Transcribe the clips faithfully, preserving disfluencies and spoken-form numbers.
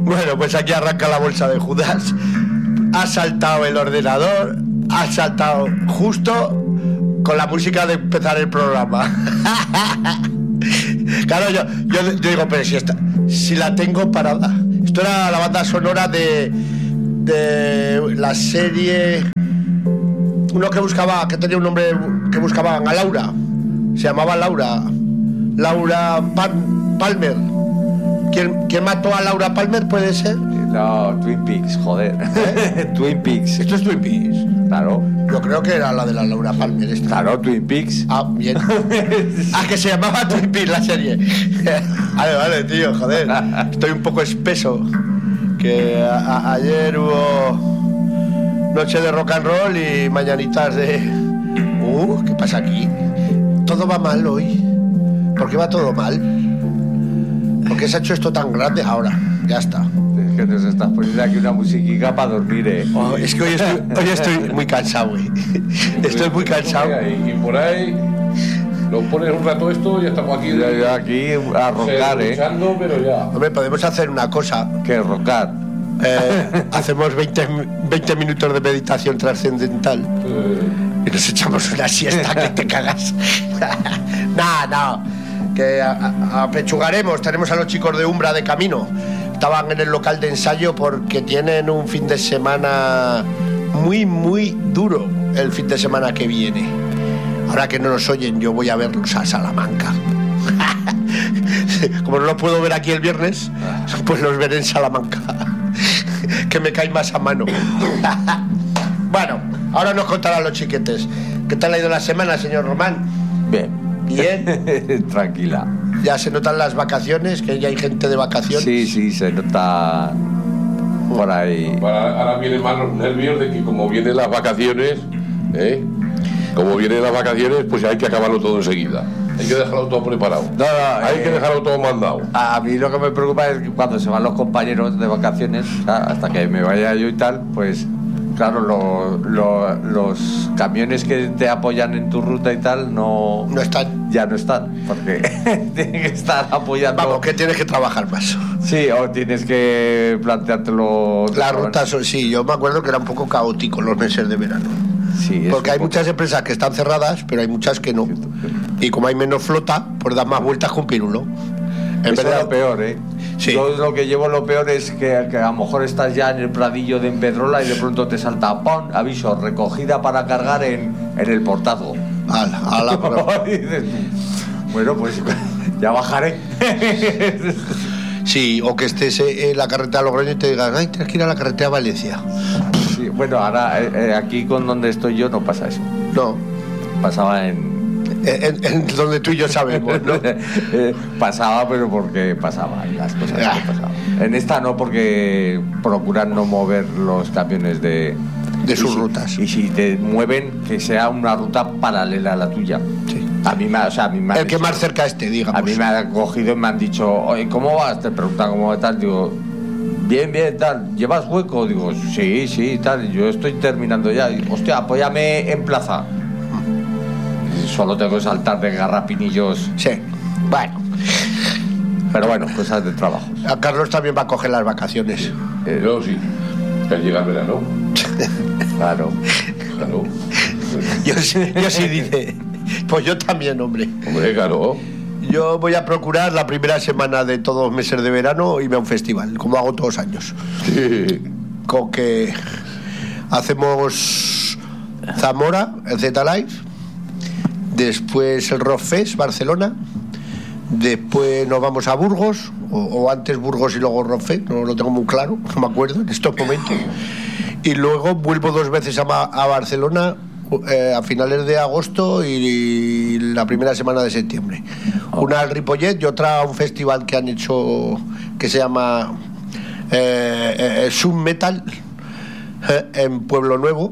Bueno, pues aquí arranca la bolsa de Judas. Ha saltado el ordenador, ha saltado justo con la música de empezar el programa. Claro, yo, yo, yo digo, pero si, esta, si la tengo parada. Esto era la banda sonora de, de la serie... Uno que buscaba, que tenía un nombre, que buscaban a Laura. Se llamaba Laura. Laura Pan, Palmer. ¿Quién, ¿Quién mató a Laura Palmer, puede ser? No, Twin Peaks, joder. ¿Eh? Twin Peaks. ¿Esto es Twin Peaks? Claro. Yo creo que era la de la Laura Palmer esta. Claro, Twin Peaks. Ah, bien. Ah, que se llamaba Twin Peaks la serie. Vale, vale, tío, joder. Estoy un poco espeso. Que a, a, ayer hubo noche de rock and roll y mañanitas de... Uh, ¿qué pasa aquí? Todo va mal hoy. ¿Por qué va todo mal? ¿Por qué se ha hecho esto tan grande ahora? Ya está. Es que nos estás poniendo aquí una musiquita para dormir, eh. Oh, es que hoy estoy, hoy estoy muy cansado, güey. Estoy muy cansado. Y por ahí nos pones un rato esto y ya estamos aquí. Ya, ya aquí a rocar, eh. Luchando, pero ya. Hombre, podemos hacer una cosa. ¿Qué rocar? Eh, hacemos veinte, veinte minutos de meditación trascendental. Eh. Y nos echamos una siesta que te cagas. No, no. Que a, a, apechugaremos. Tenemos a los chicos de Umbra de camino. Estaban en el local de ensayo porque tienen un fin de semana muy, muy duro el fin de semana que viene. Ahora que no nos oyen, yo voy a verlos a Salamanca. Como no los puedo ver aquí el viernes, pues los veré en Salamanca. Que me cae más a mano. Bueno, ahora nos contarán los chiquetes. ¿Qué tal ha ido la semana, señor Román? Bien. Bien. Tranquila. Ya se notan las vacaciones, que ya hay gente de vacaciones. Sí, sí, se nota por ahí. Ahora, ahora vienen más los nervios de que como vienen las vacaciones, ¿eh? Como vienen las vacaciones, pues hay que acabarlo todo enseguida. Hay que dejarlo todo preparado. No, no, hay eh, que dejarlo todo mandado. A mí lo que me preocupa es que cuando se van los compañeros de vacaciones, o sea, hasta que me vaya yo y tal, pues claro, lo, lo, los camiones que te apoyan en tu ruta y tal no, no están. Ya no están, porque tienen que estar apoyando. Vamos, que tienes que trabajar más. Sí, o tienes que planteártelo. Las rutas, sí, yo me acuerdo que era un poco caótico los meses de verano. Sí, porque hay poco. muchas empresas que están cerradas, pero hay muchas que no. Y como hay menos flota, pues dan más vueltas que un pirulo. En verdad, es lo peor, ¿eh? Sí. Yo lo que llevo lo peor es que, que a lo mejor estás ya en el pradillo de Empedrola y de pronto te salta ¡pum! Aviso, recogida para cargar en, en el portazo. Ala, ala, y dices, bueno, pues ya bajaré. Sí, o que estés en la carretera Logroño y te digan, ay, tienes que ir a la carretera Valencia. Sí, bueno, ahora eh, aquí con donde estoy yo no pasa eso. No. Pasaba en... En, en donde tú y yo sabemos, ¿no? eh, pasaba, pero porque pasaba y las cosas ah. que pasaban. En esta no, porque procuran no mover los camiones de, de sus y si, rutas. Y si te mueven, que sea una ruta paralela a la tuya. Sí. A mí me, o sea, a mí me el que dicho, más cerca esté, digamos. A mí me han cogido y me han dicho, oye, ¿cómo vas? Te preguntan cómo va tal, digo, bien, bien, tal, ¿llevas hueco? Digo, sí, sí, tal, yo estoy terminando ya. Digo, hostia, apóyame en plaza. Solo tengo que saltar de garrapinillos. Sí, bueno. Pero bueno, cosas de trabajo. A Carlos también va a coger las vacaciones. Eh, yo sí, que llega el verano. Claro. Claro. Yo sí, yo sí dice. Pues yo también, hombre. Hombre, claro. Yo voy a procurar la primera semana de todos los meses de verano irme a un festival, como hago todos los años. Sí. Con que hacemos Zamora, el Z-Live, después el Rock Fest, Barcelona, después nos vamos a Burgos, o, o antes Burgos y luego Rock Fest, no lo tengo muy claro, no me acuerdo en estos momentos, y luego vuelvo dos veces a, a Barcelona eh, a finales de agosto y, y la primera semana de septiembre. Una al Ripollet y otra a un festival que han hecho que se llama eh, eh, Sun Metal eh, en Pueblo Nuevo.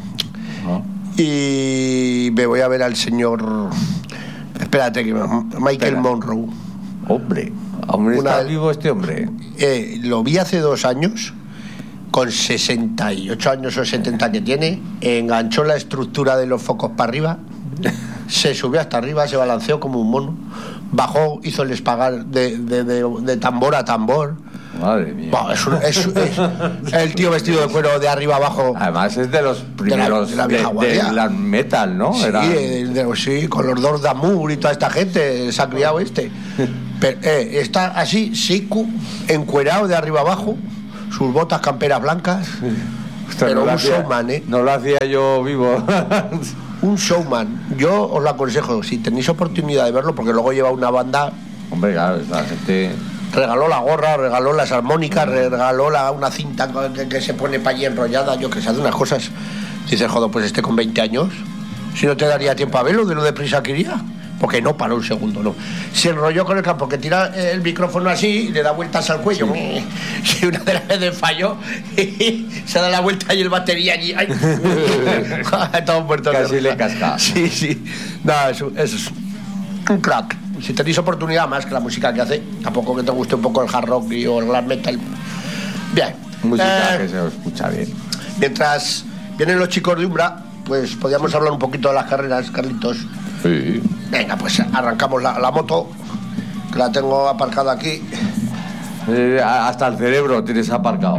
Y me voy a ver al señor, espérate, que Michael Espera. Monroe. Hombre, hombre, ¿está vivo este hombre? Eh, lo vi hace dos años, con sesenta y ocho años o setenta que tiene, enganchó la estructura de los focos para arriba, se subió hasta arriba, se balanceó como un mono, bajó, hizo el espagar de, de, de, de tambor a tambor, Madre mía. Bah, es, un- es- es el tío vestido de cuero de arriba abajo. Además es de los primeros de la de, vieja de guardia. la metal, ¿no? Sí, Era- eh, de- sí, con los dos Damour y toda esta gente, se ha criado este. Pero, eh, está así, Siku, encuerado de arriba abajo, sus botas camperas blancas. Ostras, pero no lo un hacía- showman, ¿eh? No lo hacía yo vivo. Un showman. Yo os lo aconsejo, si tenéis oportunidad de verlo, porque luego lleva una banda. Hombre, claro, esa gente... Regaló la gorra, regaló las armónicas, regaló la, una cinta que, que se pone para allí enrollada, yo que sé, hace unas cosas. Dices, joder, pues este con veinte años, si no te daría tiempo a verlo de lo deprisa que iría. Porque no paró un segundo, no. Se enrolló con el campo, que tira el micrófono así y le da vueltas al cuello. Si una de las veces falló, se da la vuelta y el batería allí. ¡Ay! Todo muerto de Casi risa. le casca. Sí, sí. Nada, es, un- es un crack. Si tenéis oportunidad, más que la música que hace, tampoco que te guste un poco el hard rock y- o el glam metal. Bien. Música Eh, que se escucha bien. mientras vienen los chicos de Umbra, pues podríamos hablar un poquito de las carreras, Carlitos. Sí. Venga, pues arrancamos la, la moto, que la tengo aparcada aquí. Eh, hasta el cerebro tienes aparcado.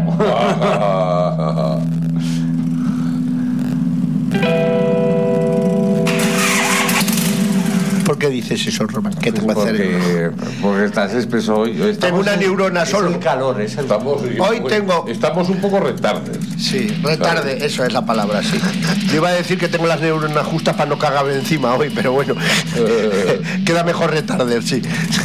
¿Por qué dices eso, Román? ¿Qué tengo que hacer? Porque, porque estás espeso hoy. Hoy Tengo estamos una en- neurona es solo. el calor, es el Estamos, Hoy tengo- Estamos un poco retardes. Sí, retarde, eso es la palabra, sí. Yo iba a decir que tengo las neuronas justas para no cagarme encima hoy, pero bueno, queda mejor retarder, sí.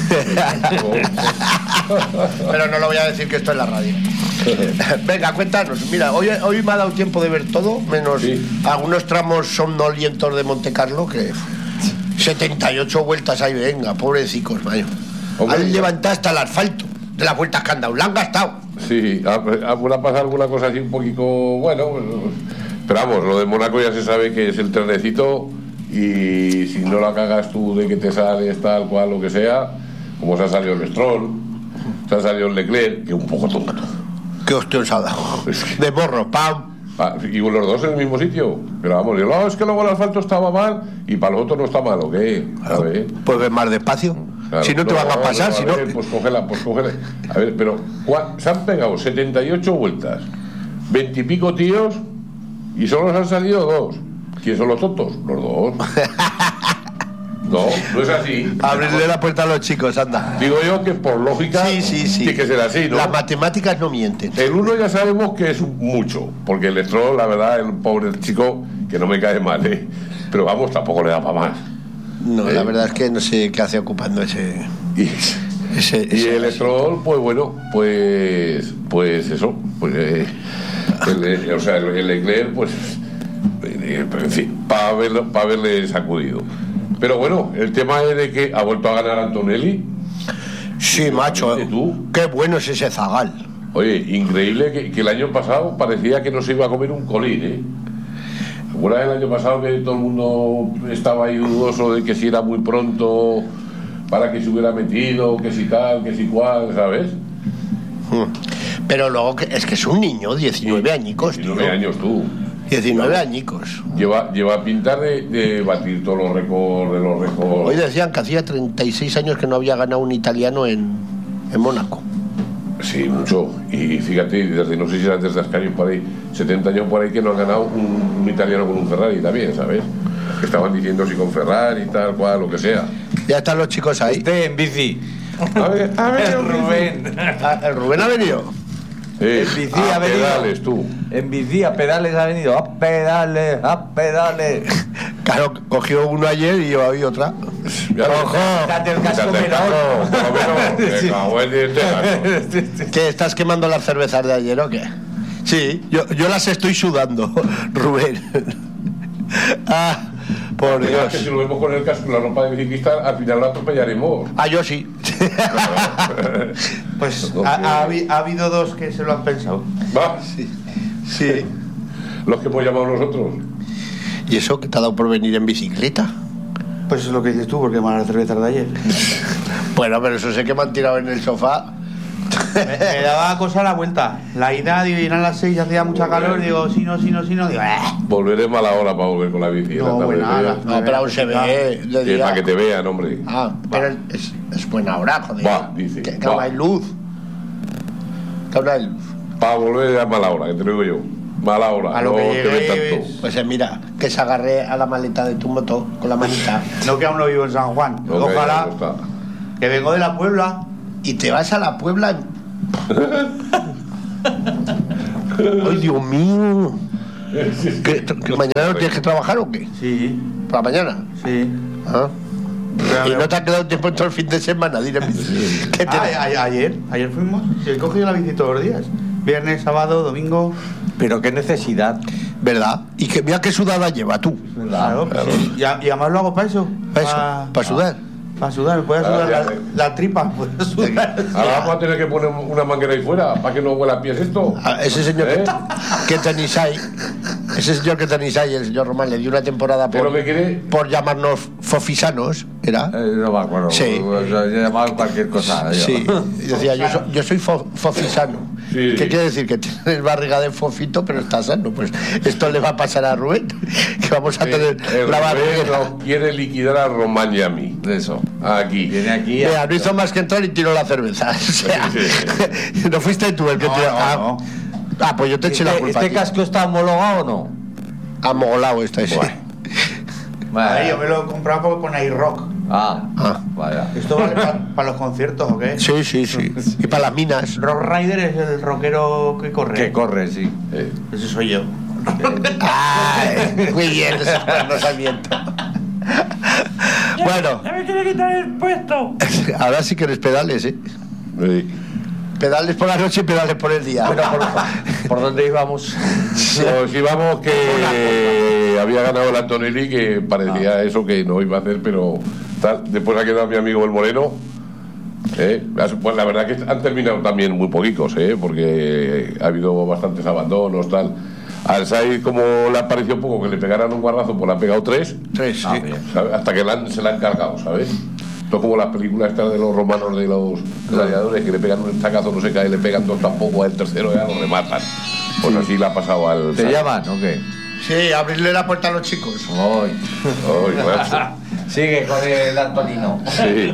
Pero no lo voy a decir, que esto es la radio. Venga, cuéntanos. Mira, hoy, hoy me ha dado tiempo de ver todo, menos Sí. algunos tramos somnolientos de Monte Carlo, que setenta y ocho vueltas ahí, venga, pobrecicos, mayo. Hombre, Han ya. levantado hasta el asfalto de las vueltas que han dado, la han gastado. Sí, ha, ha pasado alguna cosa así un poquito, bueno, pero vamos, lo de Mónaco ya se sabe que es el trenecito y si no la cagas tú de que te sales tal cual, lo que sea, como se ha salido el Stroll, se ha salido el Leclerc, que un poco tonto. Qué hostia os ha dado. De morro, pam. Ah, y los dos en el mismo sitio, pero vamos, yo, no, es que luego el asfalto estaba mal y para los otros no está mal, ¿o qué? ¿Sabes? Pues ves más despacio. Claro, si no te van a pasar, no, si a no. ver, pues cógela, pues cógela. A ver, pero ¿cuá- se han pegado setenta y ocho vueltas, veinte y pico tíos y solo se han salido dos. ¿Quién son los tontos? Los dos. No, no es así. Abrirle la puerta a los chicos, anda. Digo yo que por lógica Sí, sí, sí. tiene que ser así, ¿no? Las matemáticas no mienten. El uno ya sabemos que es mucho, porque el Stroll, la verdad, el pobre chico, que no me cae mal, ¿eh? Pero vamos, tampoco le da para más. No, ¿Eh? la verdad es que no sé qué hace ocupando ese. Y, ese, y ese- el Stroll, pues bueno, pues pues eso, pues eh, el, el- o sea, el, el Leclerc, pues eh, en fin, para haberlo, para haberle sacudido. Pero bueno, el tema es de que ha vuelto a ganar Antonelli. Sí, macho. ¿Tú? Qué bueno es ese zagal. Oye, increíble que, que el año pasado parecía que no se iba a comer un colín, ¿eh? ¿Recuerdas el año pasado que todo el mundo estaba ahí dudoso de que si era muy pronto para que se hubiera metido, que si tal, que si cual, ¿sabes? Pero luego que, es que es un niño, diecinueve añicos, tío. diecinueve años tú. diecinueve añicos. Lleva, lleva a pintar de, de batir todos los récords, de los récords. Hoy decían que hacía treinta y seis años que no había ganado un italiano en, en Mónaco. Sí, mucho. Y fíjate, desde no sé si eran desde Ascari por ahí, setenta años por ahí que no han ganado un, un italiano con un Ferrari también, ¿sabes? Que estaban diciendo si con Ferrari, tal cual, lo que sea. Ya están los chicos ahí. Este en bici. A ver, a ver, El Rubén. Ah, ¿el Rubén ha venido? Eh, En bici a ha venido. pedales, tú. En bici a pedales ha venido. A pedales, a pedales. Claro, cogió uno ayer y hoy otra. Ya lo- ¡Ojo! Quítate el casco Quítate el menor. casco, por lo menos. Sí. Me cago en diez de gato. ¿Qué, estás quemando las cervezas de ayer o qué? Sí, yo, yo las estoy sudando, Rubén. Ah, por Mira, que si Dios. lo vemos con el casco y la ropa de biciclista, al final lo atropellaremos. Ah, yo sí. Pues No, ha, que- ha habi- ha habido dos que se lo han pensado. Va, Sí. los que hemos llamado nosotros. ¿Y eso que te ha dado por venir en bicicleta? Pues es lo que dices tú, porque van las cervezas de ayer. Bueno, pero eso sé que me han tirado en el sofá. Me, me daba cosa la vuelta. La ida, digo, eran las seis, hacía mucha calor, digo, sí, no, sí, no, sí, no, digo, eh. Volveré mala hora para volver con la bici. No, esta buena tarde, hora. ¿eh? No, pero aún se ve de Sí, día. para que te vean, hombre. Ah, pero es, es buena hora, joder. Va, dice, Que, que va. no hay luz. Cabrón. Para volver a mala hora, que te lo digo yo. Mala hora, A lo no que te ve llegues. tanto. Pues eh, mira, que se agarre a la maleta de tu moto con la manita No que aún no vivo en San Juan. No, que Ojalá. ya está. Que vengo de la Puebla. y te vas a la Puebla. Ay, Dios mío. ¿Que, que mañana no tienes que trabajar o qué? Sí, ¿Por la mañana? sí. Ah. Y no te ha quedado tiempo en todo el fin de semana, dile. ¿Qué te- Ah, a- a- ayer, ayer fuimos. He cogido la bici todos los días. Viernes, sábado, domingo. Pero qué necesidad. ¿Verdad? Y que mira qué sudada lleva tú. Claro, pues sí. Y, a- y además lo hago para eso. ¿Para eso? ¿Para sudar? Para sudar, me puede Ahora sudar ya la, sé. la tripa. Puede sudar. Ahora vamos a tener que poner una manguera ahí fuera para que no huela a pies esto. A ese señor ¿Eh? que, que tenéis ahí, ese señor que tenéis ahí, el señor Román, le dio una temporada ¿Qué es por, lo que quiere? por llamarnos fofisanos, ¿era? Eh, no me acuerdo. Sí. O sea, yo llamaba cualquier cosa. yo. Sí, y decía, yo, so- yo soy fo- fofisano. Sí. ¿Qué quiere decir? Que tienes barriga de fofito, pero estás sano. Pues esto le va a pasar a Rubén, que vamos a tener El la Rubén barriga. no quiere liquidar a Román y a mí. De eso. Aquí. Viene aquí. Mira, no hizo más que entrar y tiró la cerveza. O sea, Sí, no fuiste tú el que No, tiró. no, ah, no. ah, pues yo te eché la ¿Este, culpa. este a ti. casco está homologado o no? Amolado está ese. Bueno. Ahí, yo me lo he comprado porque con iRock. Ah, Ah. vaya. ¿Esto vale para los conciertos o qué? Sí, sí, sí. Y para las minas. Rock Rider es el rockero que corre. Que corre, sí. Eh, Ese soy yo. Ay, muy bien, esos cuernos al viento. Bueno, me quiere quitar el puesto! ahora sí que eres pedales, ¿eh? eh. Pedales por la noche y pedales por el día. Bueno, ¿por, ¿por dónde íbamos? Pues íbamos que había ganado el Antonelli, que parecía eso que no iba a hacer, pero tal. Después ha quedado mi amigo el Moreno. ¿eh? Pues la verdad que han terminado también muy poquitos, ¿eh? Porque ha habido bastantes abandonos, tal. Al Said, como le ha parecido poco que le pegaran un guarrazo, pues le ha pegado tres, Tres, Ah, sí. bien. ¿sabes? Hasta que la han- se la han cargado, ¿sabes? Esto es como las películas estas de los romanos, de los gladiadores, que le pegan un estacazo, no se cae, le pegan dos tampoco, al tercero ya lo rematan. Pues así le ha pasado al ¿Te Said. llaman o qué? Sí, abrirle la puerta a los chicos. Voy. Ay, macho. Sigue con el Antonino. Sí.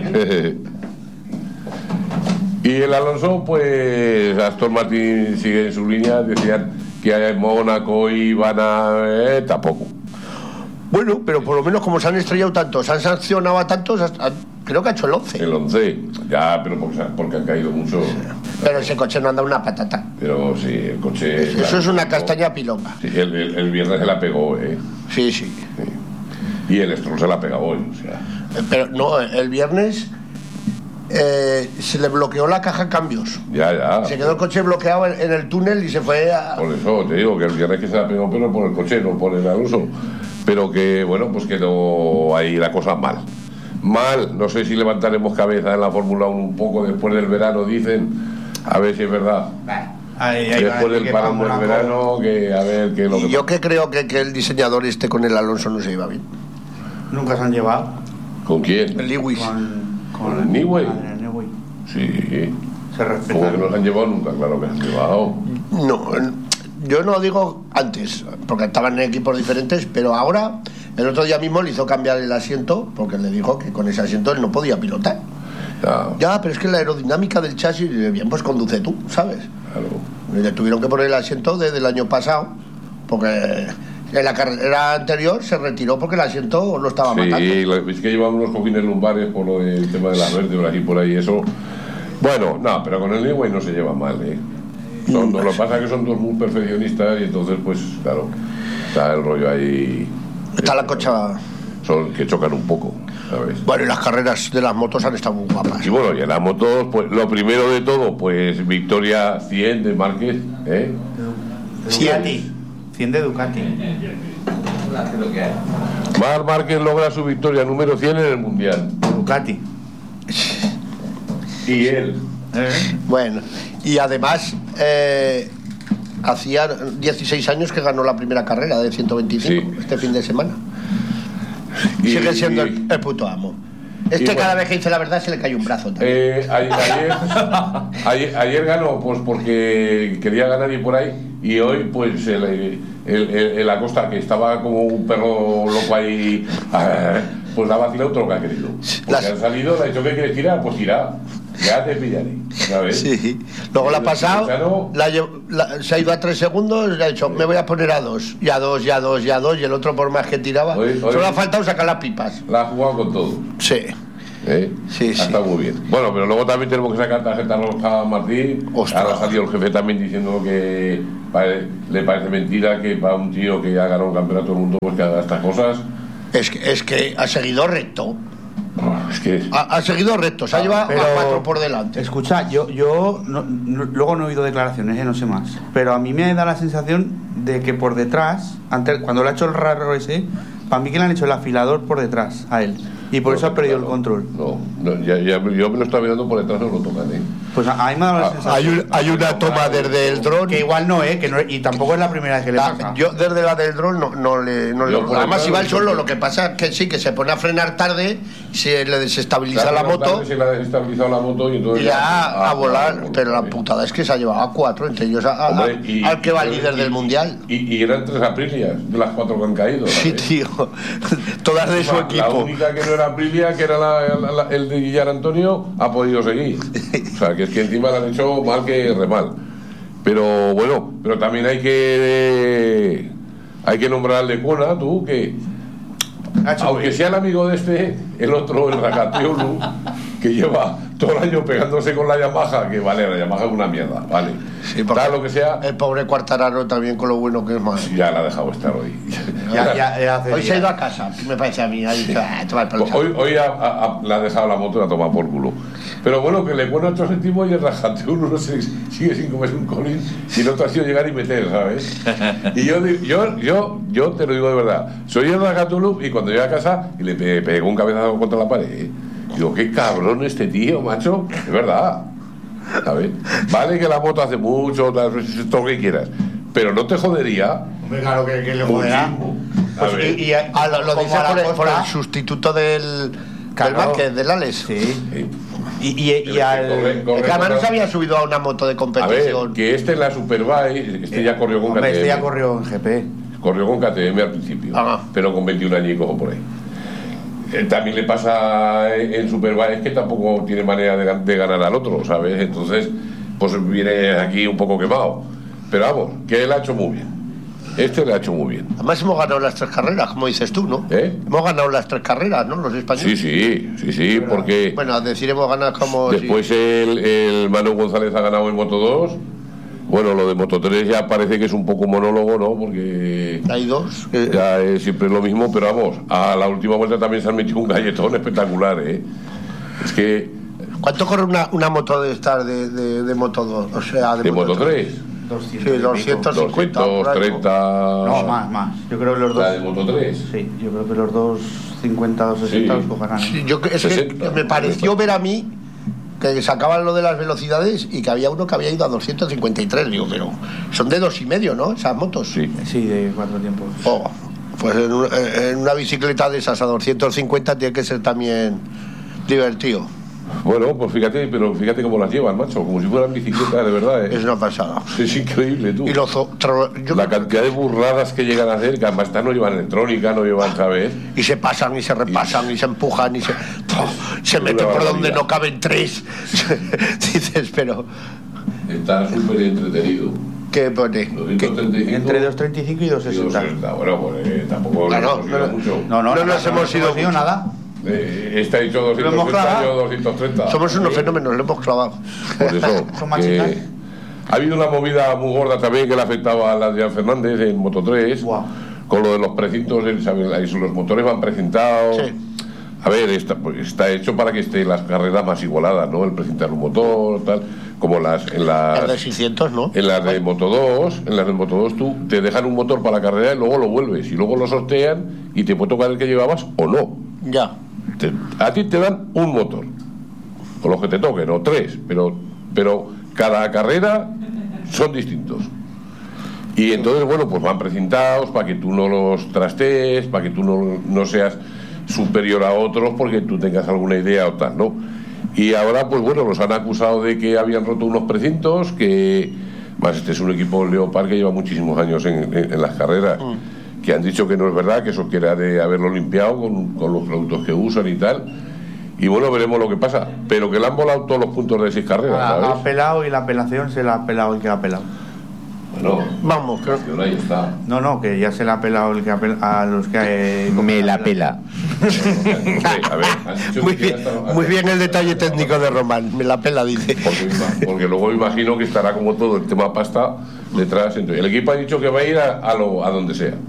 Y el Alonso, pues Aston Martin sigue en su línea, decían que en Mónaco iban a... Eh, tampoco. Bueno, pero por lo menos como se han estrellado tantos, han sancionado a tantos, hasta- creo que ha hecho el once. El once, ya, pero porque, porque han caído muchos. Pero ese coche no anda una patata. Pero sí, el coche... Eso claro, es una no. castaña pilonga. Sí, el, el- el viernes se la pegó, ¿eh? Sí, sí. Sí. Y el Stroll se la pega hoy, o sea... Eh, Pero no, el viernes eh, se le bloqueó la caja de cambios. Ya, ya. Se quedó el coche bloqueado en, en el túnel y se fue a... Por eso te digo que el viernes que se la pegó, pero por el coche, no por el Alonso. Pero que, bueno, pues quedó ahí la cosa mal. Mal, no sé si levantaremos cabeza en la Fórmula uno un poco después del verano, dicen. A ver si es verdad. Ahí, ahí, Después ahí, del que parón para del Mónaco. verano, que a ver qué es lo Y que yo que creo que, que el diseñador este con el Alonso no se iba bien. Nunca se han llevado. ¿Con quién? El Lewis. Con, ¿Con el Newey? con el Newey. Sí. Se Como que respetan. no se han llevado nunca, claro que se han llevado. No, yo no digo antes, porque estaban en equipos diferentes, pero ahora, el otro día mismo le hizo cambiar el asiento, porque le dijo que con ese asiento él no podía pilotar. Ya, Ya, pero es que la aerodinámica del chasis, y bien, pues conduce tú, ¿sabes? claro. Y le tuvieron que poner el asiento desde el año pasado, porque en la carrera anterior se retiró porque el asiento lo estaba matando. Sí, la- es que llevan unos cojines lumbares por lo del tema de las vértebras y por ahí eso. Bueno, no, pero con el Newey no se lleva mal, ¿eh? Son, lo que pasa es que son dos muy perfeccionistas y entonces, pues, claro, está el rollo ahí. Está la cocha... Son que chocan un poco, ¿sabes? Bueno, y las carreras de las motos han estado muy guapas. Y bueno, y en las motos, pues lo primero de todo, pues victoria cien de Márquez, ¿eh? Ducati. cien de Ducati. Lo que hay. Marc Márquez logra su victoria número cien en el Mundial. Ducati. Y él. ¿Eh? Bueno, y además, eh, hacía dieciséis años que ganó la primera carrera de ciento veinticinco, Sí. este fin de semana. Y- Sigue siendo y- el, el puto amo. Este y bueno. cada vez que dice la verdad se le cae un brazo también. Eh, a- ayer, ayer, ayer ganó pues porque quería ganar y por ahí, y hoy pues el, el, el, el Acosta, que estaba como un perro loco ahí, ah, pues la ha vacilado todo lo que ha querido. Porque Las- han salido, le ha dicho que quieres tirar, pues tira. ya te pillaré, ¿sabes? Sí. Luego la ha pasado, Chano, la lle- la- se ha ido a tres segundos y ha dicho, me voy a poner a dos, y a dos, y a dos, y a dos, y el otro por más que tiraba. Hoy- hoy- Solo ha faltado sacar las pipas. la ha jugado con todo. Sí. ¿Eh? Sí, Ha sí. estado muy bien. Bueno, pero luego también tenemos que sacar tarjeta roja a Martín. Ostras. Ahora ha salido el jefe también diciendo que pare- le parece mentira que para un tío que ha ganado un campeonato del mundo pues que haga estas cosas. Es que, es que ha seguido recto. Es que Ha, ha seguido recto, se ha llevado Pero- a cuatro por delante. Escucha, yo, yo no- no- luego no he oído declaraciones, eh, no sé más. Pero a mí me da la sensación de que por detrás, antes, cuando le ha hecho el raro ese, para mí que le han hecho el afilador por detrás a él. Y por no, eso ha perdido claro, el control. No, no, ya, ya- yo me lo estaba mirando por detrás, no lo tocan, ¿eh? Pues a, a mí me ha dado la Ah, sensación. Hay, un- hay una toma desde el dron. Que igual no, ¿eh? Que no, y tampoco es la primera vez que le La- pasa. yo desde la del dron no, no le. No Yo le- por además, detrás iba no el solo, sé. lo que pasa es que sí, que se pone a frenar tarde, se le desestabiliza Claro, la pero moto. tarde se le ha desestabilizado la moto y entonces Y ya a, volar, a- pero la ¿sabes? putada es que se ha llevado a cuatro, entre ellos a- a- Hombre, y- al que va y- líder y- del mundial. Y, y eran tres Aprilias de las cuatro que han caído. Sí, ¿sabes? tío. Todas de su La equipo. única que no era Aprilia, que era la- la- la- el de Guillar Antonio, ha podido seguir. O sea, que es que encima le han hecho mal que re mal. Pero bueno, pero también hay que hay que nombrar al de Cuona, tú, que aunque sea el amigo de este, el otro, el Rakateulu, que lleva todo el año pegándose con la Yamaha, que vale, la Yamaha es una mierda, vale. Sí, porque Tal lo que sea, el pobre Cuartararo también con lo bueno que es más. ya la ha dejado estar hoy. Ya, ya, ya hace Hoy se ha días. ido a casa, me parece a mí. Ahí dice, "Ah, toma el pelo". Hoy, hoy ha, ha- ha- le ha dejado la moto y la toma por culo. Pero bueno, que le pone ocho céntimos y el Rakateulu no se, sigue sin comerse un colín y el otro ha sido llegar y meter, ¿sabes? Y yo, di- yo, yo, yo te lo digo de verdad, soy el Rakateulu y cuando llegué a casa y le pe- pegó un cabezazo contra la pared, ¿eh? Digo, qué cabrón este tío, macho. Es verdad. ¿Sabes? Vale que la moto hace mucho, tal, todo lo que quieras. Pero no te jodería. Hombre, claro que, que le joderá. muchísimo. Pues, A ver. y, y- Ah, lo, lo como dice a la por el, por costa- el sustituto del. Claro. Del Vázquez, del Alex. Sí. Sí. Y, y, y Corre, al. corre. Es que además no se había subido a una moto de A ver, competición. que este en la Superbike, este ya corrió con Hombre, K T M. este ya corrió en G P. Corrió con K T M al principio, Ah. pero con veintiún añicos o por ahí. Eh, También le pasa en en Superbike que tampoco tiene manera de, gan- de ganar al otro, ¿sabes? Entonces, pues viene aquí un poco quemado. Pero vamos, que él ha hecho muy bien. Este le ha hecho muy bien. Además hemos ganado las tres carreras, como dices tú, ¿no? ¿Eh? Hemos ganado las tres carreras, ¿no? Los Sí, españoles. sí, sí, sí, porque Bueno, a decir hemos ganado como... si- después el, el Manu González ha ganado en Moto dos. Bueno, lo de Moto tres ya parece que es un poco monólogo, ¿no? Porque Hay dos. que- ya es siempre lo mismo, pero vamos, a la última vuelta también se han metido un galletón espectacular, ¿eh? Es que ¿Cuánto corre una, una moto de estar de, de, de Moto dos? O sea, de, de Moto tres, doscientos. Sí, doscientos cincuenta. por ahí, ¿no? doscientos treinta. No, más, más. Yo creo que los dos. La de Moto tres. Sí, yo creo que los dos cincuenta, dos sesenta Sí. los cogerán. Sí, yo, es que sesenta. me pareció ver a mí que sacaban lo de las velocidades y que había uno que había ido a doscientos cincuenta y tres. Digo, pero son de dos y medio, ¿no? Esas motos. Sí. Sí, de cuatro tiempos. Oh, pues en, un- en una bicicleta de esas a doscientos cincuenta tiene que ser también divertido. Bueno, pues fíjate, pero fíjate cómo las llevan, macho, como si fueran bicicletas de verdad, Es ¿eh? una pasada. Es increíble, tú. Y los otros. yo- La cantidad de burradas que llegan a hacer, que además estas no llevan electrónica, no llevan, ¿sabes? Y se pasan y se repasan y se empujan y se. ¡Puf! se Una meten por donde barbaridad. no caben tres. Dices, pero. Está súper entretenido. ¿Qué pone? ¿Qué? doscientos treinta y cinco Entre doscientos treinta y cinco y y doscientos sesenta. doscientos sesenta. Bueno, pues eh, tampoco Claro, hemos ido no, mucho. No, no, No nada, nos hemos ido mucho. nada. Eh, este ha dicho Lo hemos doscientos treinta, clavado. yo doscientos treinta. Somos unos Sí. fenómenos, lo hemos clavado. Por eso. Son que machitas. ha habido una movida muy gorda también que le afectaba a Adrián Fernández en Moto tres, Guau. con lo de los precintos, el- ¿sabes? Ahí los motores van precintados. Sí. A ver, está, pues, está hecho para que estén las carreras más igualadas, ¿no? El precintar un motor, tal, como las en las El de seiscientos, ¿no? en las de Moto dos, en las de Moto dos tú te dejan un motor para la carrera y luego lo vuelves y luego lo sortean y te puede tocar el que llevabas o no. Ya. Te- a ti te dan un motor, o los que te toquen, o tres, pero, pero cada carrera son distintos. Y entonces, bueno, pues van precintados para que tú no los trastees, para que tú no, no seas superior a otros porque tú tengas alguna idea o tal, ¿no? Y ahora, pues bueno, los han acusado de que habían roto unos precintos, que más este es un equipo Leopard que lleva muchísimos años en, en- en las carreras, que han dicho que no es verdad, que eso que era de haberlo limpiado con, con los productos que usan y tal. y bueno, veremos lo que pasa. Pero que le han volado todos los puntos de seis carreras, Ha, ¿sabes? ha apelado y la apelación se la ha apelado el que ha apelado. Bueno, Vamos, que- acción ahí está. No, no, que ya se la ha apelado el que apela, a los que... eh, Me la pela. Hombre, a ver, has dicho muy que bien, ya está- muy bien el detalle técnico de Román, me la pela, dice. Porque, porque luego me imagino que estará como todo el tema pasta detrás. Entonces, el equipo ha dicho que va a ir a, a, lo, a donde sea.